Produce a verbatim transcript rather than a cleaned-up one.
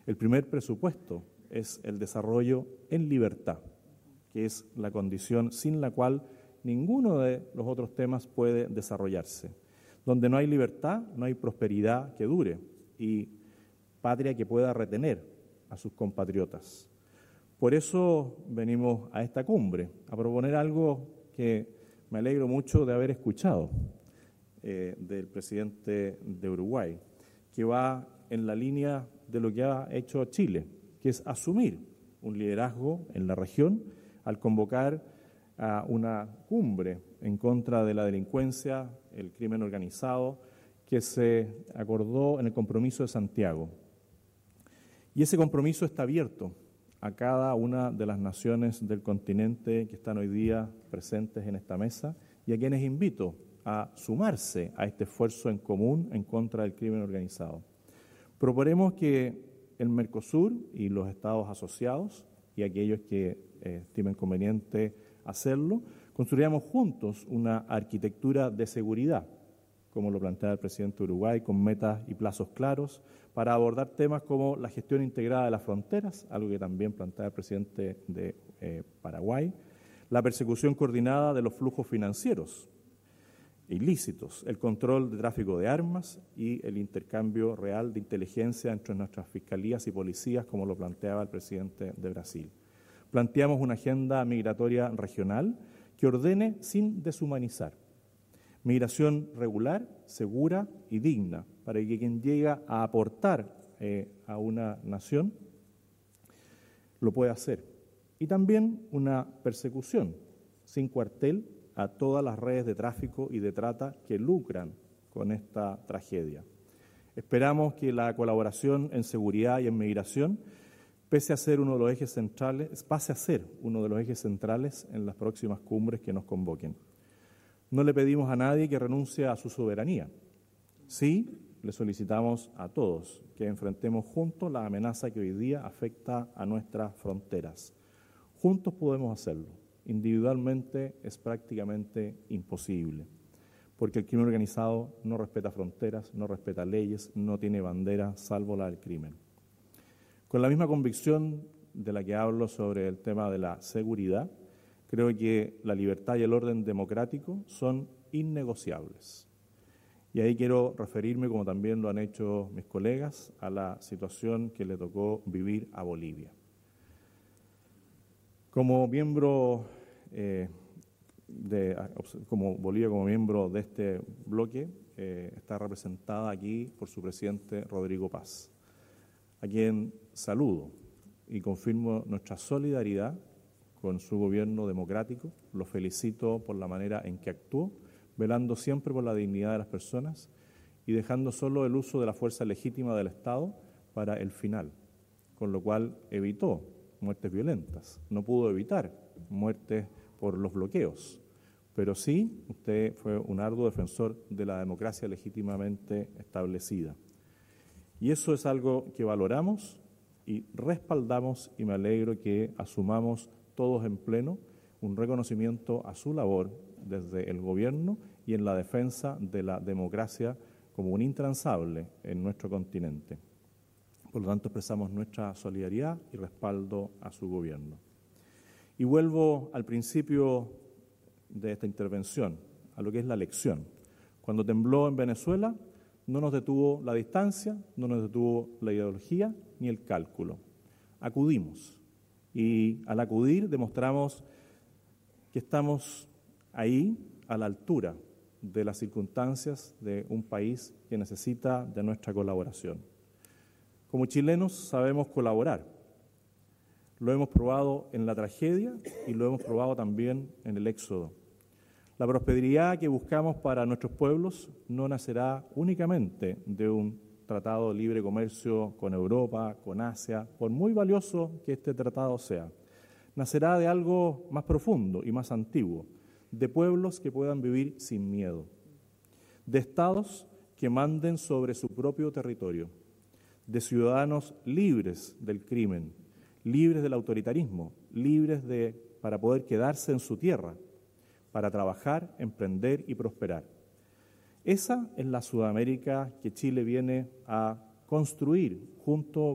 El primer presupuesto es el desarrollo en libertad, que es la condición sin la cual ninguno de los otros temas puede desarrollarse. Donde no hay libertad, no hay prosperidad que dure y patria que pueda retener a sus compatriotas. Por eso venimos a esta cumbre, a proponer algo que me alegro mucho de haber escuchado eh, del presidente de Uruguay, que va en la línea de lo que ha hecho Chile, que es asumir un liderazgo en la región al convocar a una cumbre en contra de la delincuencia, el crimen organizado, que se acordó en el compromiso de Santiago. Y ese compromiso está abierto a cada una de las naciones del continente que están hoy día presentes en esta mesa y a quienes invito a sumarse a este esfuerzo en común en contra del crimen organizado. Proponemos que el Mercosur y los estados asociados y aquellos que eh, estimen conveniente hacerlo, construyamos juntos una arquitectura de seguridad, como lo plantea el presidente de Uruguay, con metas y plazos claros, para abordar temas como la gestión integrada de las fronteras, algo que también plantea el presidente de eh, Paraguay, la persecución coordinada de los flujos financieros ilícitos, el control de tráfico de armas y el intercambio real de inteligencia entre nuestras fiscalías y policías, como lo planteaba el presidente de Brasil. Planteamos una agenda migratoria regional que ordene sin deshumanizar. Migración regular, segura y digna, para que quien llega a aportar eh, a una nación lo pueda hacer. Y también una persecución sin cuartel a todas las redes de tráfico y de trata que lucran con esta tragedia. Esperamos que la colaboración en seguridad y en migración pese a ser uno de los ejes centrales, pase a ser uno de los ejes centrales en las próximas cumbres que nos convoquen. No le pedimos a nadie que renuncie a su soberanía. Sí, le solicitamos a todos que enfrentemos juntos la amenaza que hoy día afecta a nuestras fronteras. Juntos podemos hacerlo. Individualmente es prácticamente imposible, porque el crimen organizado no respeta fronteras, no respeta leyes, no tiene bandera salvo la del crimen. Con la misma convicción de la que hablo sobre el tema de la seguridad, creo que la libertad y el orden democrático son innegociables. Y ahí quiero referirme, como también lo han hecho mis colegas, a la situación que le tocó vivir a Bolivia. Como miembro eh, de, como Bolivia como miembro de este bloque, eh, está representada aquí por su presidente Rodrigo Paz, a quien saludo y confirmo nuestra solidaridad con su gobierno democrático. Lo felicito por la manera en que actuó, velando siempre por la dignidad de las personas y dejando solo el uso de la fuerza legítima del Estado para el final, con lo cual evitó muertes violentas. No pudo evitar muertes por los bloqueos, pero sí usted fue un arduo defensor de la democracia legítimamente establecida. Y eso es algo que valoramos y respaldamos, y me alegro que asumamos todos en pleno un reconocimiento a su labor desde el gobierno y en la defensa de la democracia como un intransable en nuestro continente. Por lo tanto, expresamos nuestra solidaridad y respaldo a su gobierno. Y vuelvo al principio de esta intervención, a lo que es la lección. Cuando tembló en Venezuela, no nos detuvo la distancia, no nos detuvo la ideología ni el cálculo. Acudimos y al acudir demostramos que estamos ahí a la altura de las circunstancias de un país que necesita de nuestra colaboración. Como chilenos sabemos colaborar. Lo hemos probado en la tragedia y lo hemos probado también en el éxodo. La prosperidad que buscamos para nuestros pueblos no nacerá únicamente de un tratado de libre comercio con Europa, con Asia, por muy valioso que este tratado sea. Nacerá de algo más profundo y más antiguo, de pueblos que puedan vivir sin miedo, de estados que manden sobre su propio territorio, de ciudadanos libres del crimen, libres del autoritarismo, libres de, para poder quedarse en su tierra, para trabajar, emprender y prosperar. Esa es la Sudamérica que Chile viene a construir junto